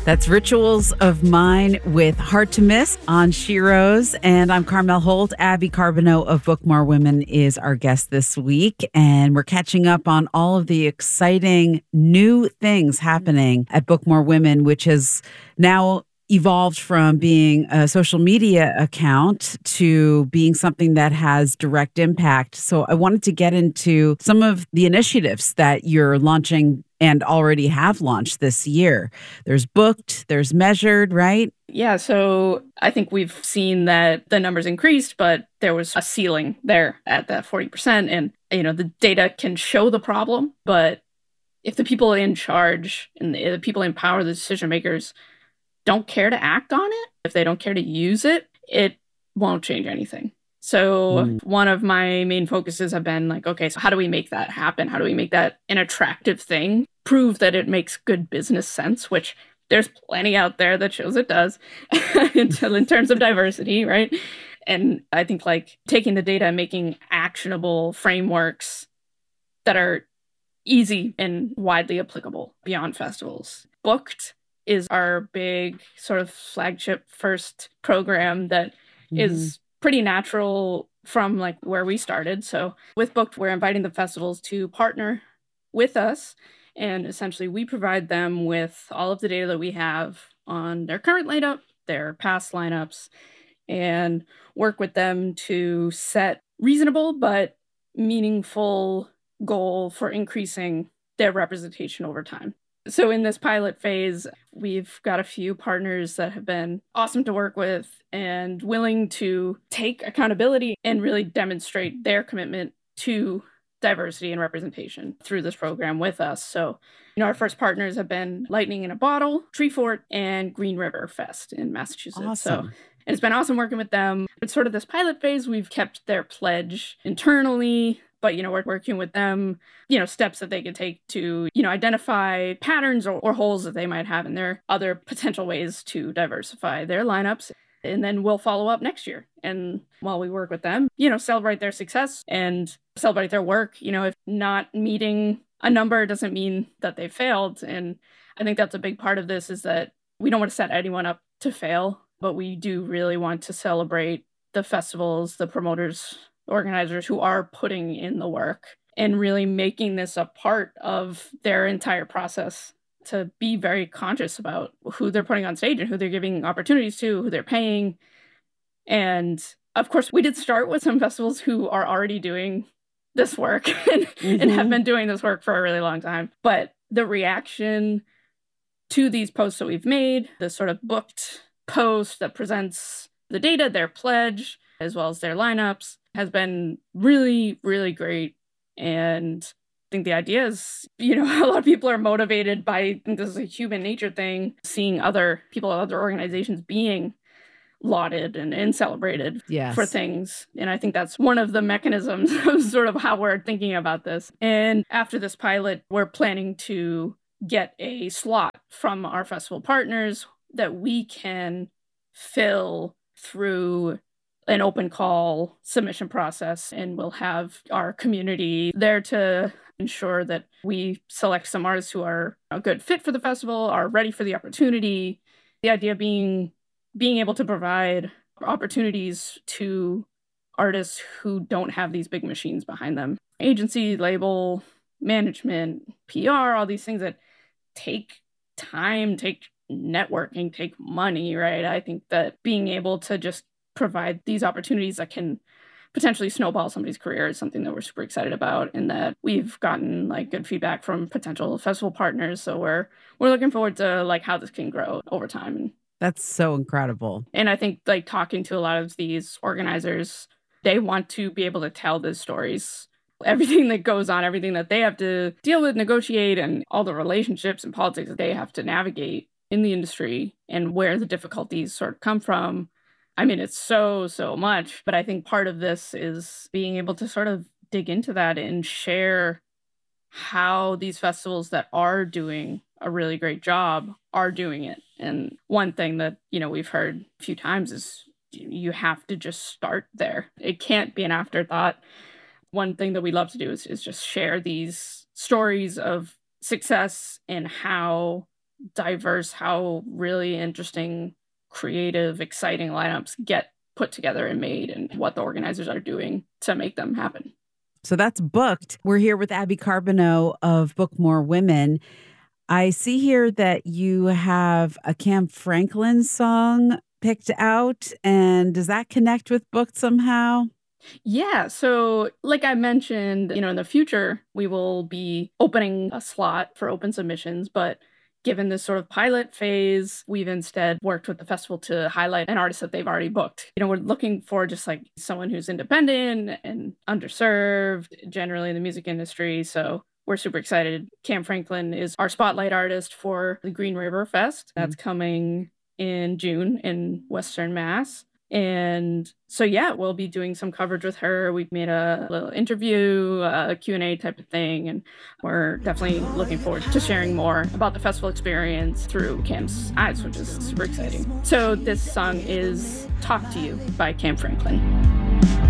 That's Rituals of Mine with Hard to Miss on Sheroes. And I'm Carmel Holt. Abby Carbonneau of Book More Women is our guest this week. And we're catching up on all of the exciting new things happening at Book More Women, which has now evolved from being a social media account to being something that has direct impact. So I wanted to get into some of the initiatives that you're launching and already have launched this year. There's Booked, there's Measured, right? Yeah, so I think we've seen that the numbers increased, but there was a ceiling there at that 40%. And, the data can show the problem, but if the people in charge and the people in power, the decision makers, don't care to act on it, if they don't care to use it, it won't change anything. So one of my main focuses have been like, okay, so how do we make that happen? How do we make that an attractive thing? Prove that it makes good business sense, which there's plenty out there that shows it does in terms of diversity, right? And I think like taking the data and making actionable frameworks that are easy and widely applicable beyond festivals. Booked is our big sort of flagship first program that is pretty natural from like where we started. So with Booked, we're inviting the festivals to partner with us. And essentially we provide them with all of the data that we have on their current lineup, their past lineups, and work with them to set reasonable but meaningful goal for increasing their representation over time. So in this pilot phase, we've got a few partners that have been awesome to work with and willing to take accountability and really demonstrate their commitment to diversity and representation through this program with us. So, our first partners have been Lightning in a Bottle, Treefort, and Green River Fest in Massachusetts. Awesome. So it's been awesome working with them. It's sort of this pilot phase. We've kept their pledge internally, but, we're working with them, steps that they can take to, identify patterns or holes that they might have in their other potential ways to diversify their lineups. And then we'll follow up next year. And while we work with them, celebrate their success and celebrate their work. If not meeting a number doesn't mean that they failed. And I think that's a big part of this is that we don't want to set anyone up to fail, but we do really want to celebrate the festivals, the promoters, organizers who are putting in the work and really making this a part of their entire process, to be very conscious about who they're putting on stage and who they're giving opportunities to, who they're paying. And of course, we did start with some festivals who are already doing this work and have been doing this work for a really long time. But the reaction to these posts that we've made, the sort of booked post that presents the data, their pledge, as well as their lineups, has been really, really great. And I think the idea is, a lot of people are motivated by, this is a human nature thing, seeing other people, other organizations being lauded and celebrated for things. And I think that's one of the mechanisms of sort of how we're thinking about this. And after this pilot, we're planning to get a slot from our festival partners that we can fill through an open call submission process, and we'll have our community there to ensure that we select some artists who are a good fit for the festival, are ready for the opportunity. The idea being able to provide opportunities to artists who don't have these big machines behind them. Agency, label, management, PR, all these things that take time, take networking, take money, right? I think that being able to just provide these opportunities that can potentially snowball somebody's career is something that we're super excited about, and that we've gotten like good feedback from potential festival partners. So we're looking forward to like how this can grow over time. That's so incredible. And I think like talking to a lot of these organizers, they want to be able to tell these stories, everything that goes on, everything that they have to deal with, negotiate, and all the relationships and politics that they have to navigate in the industry, and where the difficulties sort of come from. I mean, it's so much, but I think part of this is being able to sort of dig into that and share how these festivals that are doing a really great job are doing it. And one thing that, we've heard a few times is you have to just start there. It can't be an afterthought. One thing that we love to do is just share these stories of success and how diverse how really interesting, creative, exciting lineups get put together and made, and what the organizers are doing to make them happen. So that's booked. We're here with Abby Carbonneau of Book More Women. I see here that you have a Cam Franklin song picked out. And does that connect with Booked somehow? Yeah, so like I mentioned, in the future, we will be opening a slot for open submissions, but given this sort of pilot phase, we've instead worked with the festival to highlight an artist that they've already booked. We're looking for just like someone who's independent and underserved generally in the music industry. So we're super excited. Cam Franklin is our spotlight artist for the Green River Fest. That's coming in June in Western Mass. And so, yeah, we'll be doing some coverage with her. We've made a little interview, a Q&A type of thing, and we're definitely looking forward to sharing more about the festival experience through Cam's eyes, which is super exciting. So this song is Talk to You by Cam Franklin.